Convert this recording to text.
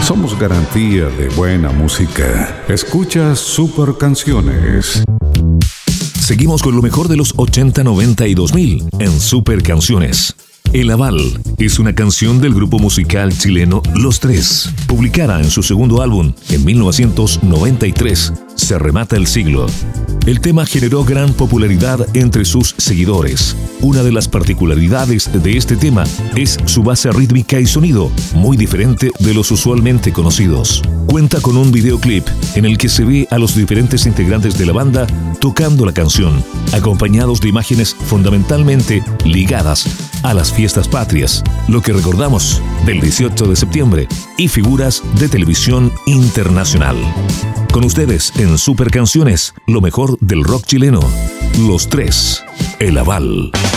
Somos garantía de buena música. Escucha Super Canciones. Seguimos con lo mejor de los 80, 90 y 2000 en Super Canciones. El Aval es una canción del grupo musical chileno Los Tres, publicada en su segundo álbum en 1993, Se Remata el Siglo. El tema generó gran popularidad entre sus seguidores. Una de las particularidades de este tema es su base rítmica y sonido, muy diferente de los usualmente conocidos. Cuenta con un videoclip en el que se ve a los diferentes integrantes de la banda tocando la canción, acompañados de imágenes fundamentalmente ligadas a las fiestas patrias, lo que recordamos del 18 de septiembre, y figuras de televisión internacional. Con ustedes en Super Canciones, lo mejor del rock chileno. Los Tres, El Aval.